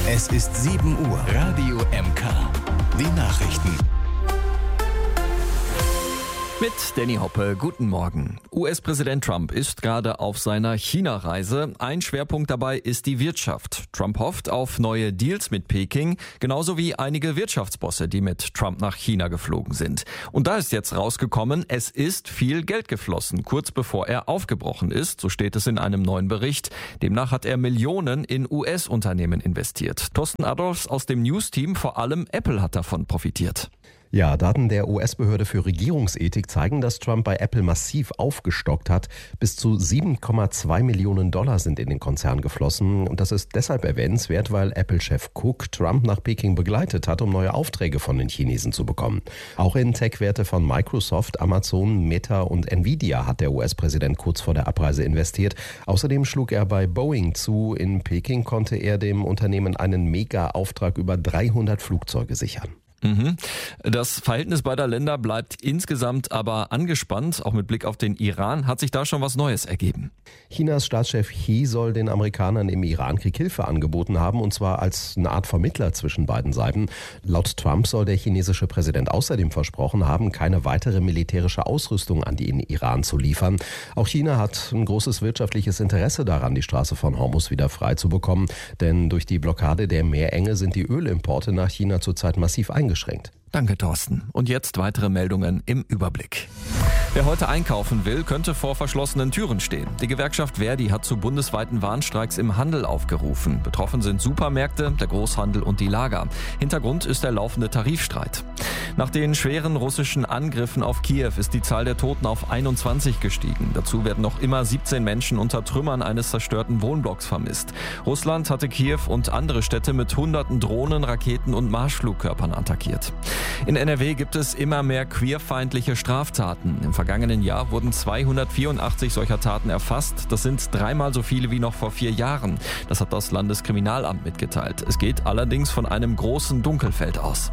Es ist 7 Uhr. Radio MK. Die Nachrichten. Mit Danny Hoppe, guten Morgen. US-Präsident Trump ist gerade auf seiner China-Reise. Ein Schwerpunkt dabei ist die Wirtschaft. Trump hofft auf neue Deals mit Peking, genauso wie einige Wirtschaftsbosse, die mit Trump nach China geflogen sind. Und da ist jetzt rausgekommen, es ist viel Geld geflossen, kurz bevor er aufgebrochen ist, so steht es in einem neuen Bericht. Demnach hat er Millionen in US-Unternehmen investiert. Thorsten Adolfs aus dem News-Team, vor allem Apple hat davon profitiert. Ja, Daten der US-Behörde für Regierungsethik zeigen, dass Trump bei Apple massiv aufgestockt hat. Bis zu 7,2 Millionen Dollar sind in den Konzern geflossen. Und das ist deshalb erwähnenswert, weil Apple-Chef Cook Trump nach Peking begleitet hat, um neue Aufträge von den Chinesen zu bekommen. Auch in Tech-Werte von Microsoft, Amazon, Meta und Nvidia hat der US-Präsident kurz vor der Abreise investiert. Außerdem schlug er bei Boeing zu. In Peking konnte er dem Unternehmen einen Mega-Auftrag über 300 Flugzeuge sichern. Das Verhältnis beider Länder bleibt insgesamt aber angespannt. Auch mit Blick auf den Iran hat sich da schon was Neues ergeben. Chinas Staatschef Xi soll den Amerikanern im Irankrieg Hilfe angeboten haben, und zwar als eine Art Vermittler zwischen beiden Seiten. Laut Trump soll der chinesische Präsident außerdem versprochen haben, keine weitere militärische Ausrüstung an den Iran zu liefern. Auch China hat ein großes wirtschaftliches Interesse daran, die Straße von Hormuz wieder frei zu bekommen. Denn durch die Blockade der Meerenge sind die Ölimporte nach China zurzeit massiv eingeschränkt. Danke, Thorsten. Und jetzt weitere Meldungen im Überblick. Wer heute einkaufen will, könnte vor verschlossenen Türen stehen. Die Gewerkschaft Verdi hat zu bundesweiten Warnstreiks im Handel aufgerufen. Betroffen sind Supermärkte, der Großhandel und die Lager. Hintergrund ist der laufende Tarifstreit. Nach den schweren russischen Angriffen auf Kiew ist die Zahl der Toten auf 21 gestiegen. Dazu werden noch immer 17 Menschen unter Trümmern eines zerstörten Wohnblocks vermisst. Russland hatte Kiew und andere Städte mit hunderten Drohnen, Raketen und Marschflugkörpern attackiert. In NRW gibt es immer mehr queerfeindliche Straftaten. Im vergangenen Jahr wurden 284 solcher Taten erfasst. Das sind 3-mal so viele wie noch vor 4 Jahren. Das hat das Landeskriminalamt mitgeteilt. Es geht allerdings von einem großen Dunkelfeld aus.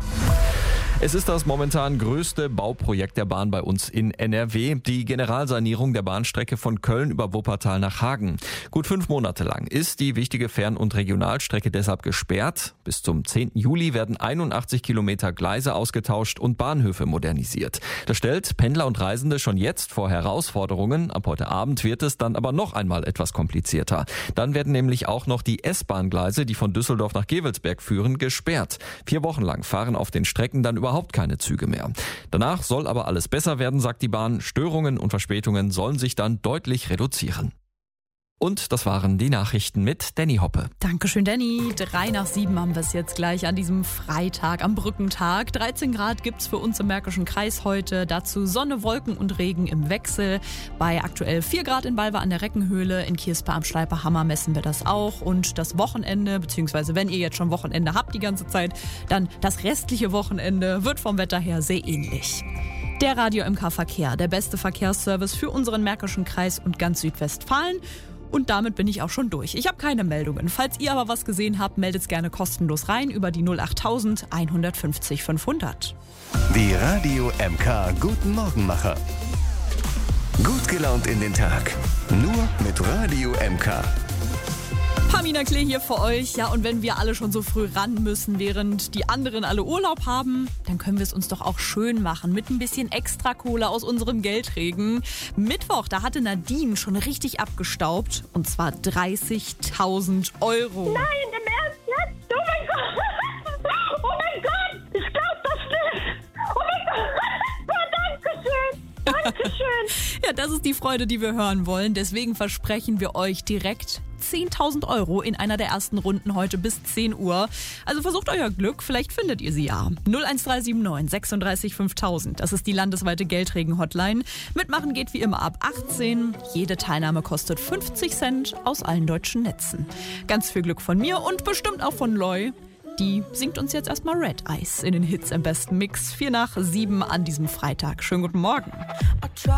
Es ist das momentan größte Bauprojekt der Bahn bei uns in NRW, die Generalsanierung der Bahnstrecke von Köln über Wuppertal nach Hagen. Gut 5 Monate lang ist die wichtige Fern- und Regionalstrecke deshalb gesperrt. Bis zum 10. Juli werden 81 Kilometer Gleise ausgetauscht und Bahnhöfe modernisiert. Das stellt Pendler und Reisende schon jetzt vor Herausforderungen. Ab heute Abend wird es dann aber noch einmal etwas komplizierter. Dann werden nämlich auch noch die S-Bahn-Gleise, die von Düsseldorf nach Gevelsberg führen, gesperrt. 4 Wochen lang fahren auf den Strecken dann überhaupt keine Züge mehr. Danach soll aber alles besser werden, sagt die Bahn. Störungen und Verspätungen sollen sich dann deutlich reduzieren. Und das waren die Nachrichten mit Danny Hoppe. Dankeschön, Danny. 6:03 haben wir es jetzt gleich an diesem Freitag, am Brückentag. 13 Grad gibt's für uns im Märkischen Kreis heute. Dazu Sonne, Wolken und Regen im Wechsel. Bei aktuell 4 Grad in Balve an der Reckenhöhle. In Kiesper am Schleiperhammer messen wir das auch. Und das Wochenende, beziehungsweise wenn ihr jetzt schon Wochenende habt die ganze Zeit, dann das restliche Wochenende wird vom Wetter her sehr ähnlich. Der Radio MK Verkehr, der beste Verkehrsservice für unseren Märkischen Kreis und ganz Südwestfalen. Und damit bin ich auch schon durch. Ich habe keine Meldungen. Falls ihr aber was gesehen habt, meldet es gerne kostenlos rein über die 08000 150 500. Die Radio MK Guten Morgenmacher. Gut gelaunt in den Tag. Nur mit Radio MK. Pamina Klee hier für euch. Ja, und wenn wir alle schon so früh ran müssen, während die anderen alle Urlaub haben, dann können wir es uns doch auch schön machen mit ein bisschen extra Kohle aus unserem Geldregen. Mittwoch, da hatte Nadine schon richtig abgestaubt, und zwar 30.000 €. Nein, im Ernst jetzt? Oh mein Gott! Oh mein Gott! Ich glaub das nicht! Oh mein Gott! Ja, Dankeschön! Ja, das ist die Freude, die wir hören wollen. Deswegen versprechen wir euch direkt 10.000 € in einer der ersten Runden heute bis 10 Uhr. Also versucht euer Glück, vielleicht findet ihr sie ja. 01379 36 5000, das ist die landesweite Geldregen-Hotline. Mitmachen geht wie immer ab 18. Jede Teilnahme kostet 50 Cent aus allen deutschen Netzen. Ganz viel Glück von mir und bestimmt auch von Loy. Die singt uns jetzt erstmal Red Eyes in den Hits im besten Mix. 6:45 an diesem Freitag. Schönen guten Morgen.